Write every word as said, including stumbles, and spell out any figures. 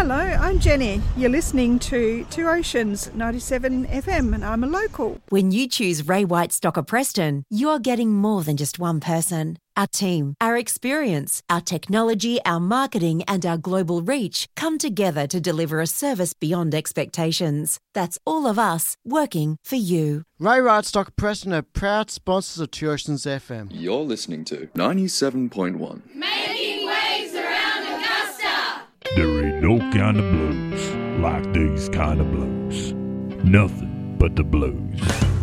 Hello, I'm Jenny. You're listening to Two Oceans ninety-seven F M and I'm a local. When you choose Ray White Stocker Preston, you're getting more than just one person. Our team, our experience, our technology, our marketing and our global reach come together to deliver a service beyond expectations. That's all of us working for you. Ray White Stocker Preston are proud sponsors of Two Oceans F M. You're listening to ninety-seven point one. Making waves around Augusta. There ain't no kind of blues like these kind of blues. Nothing but the blues.